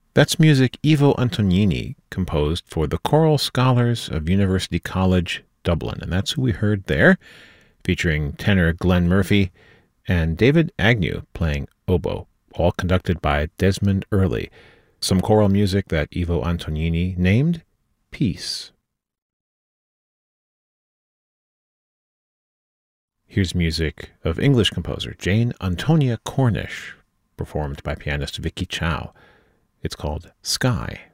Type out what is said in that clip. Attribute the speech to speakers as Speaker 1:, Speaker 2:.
Speaker 1: That's music Ivo Antonini composed for the Choral Scholars of University College Dublin, and that's who we heard there, featuring tenor Glenn Murphy and David Agnew playing oboe, all conducted by Desmond Early. Some choral music that Ivo Antonini named Peace. Here's music of English composer Jane Antonia Cornish, performed by pianist Vicky Chow. It's called Sky.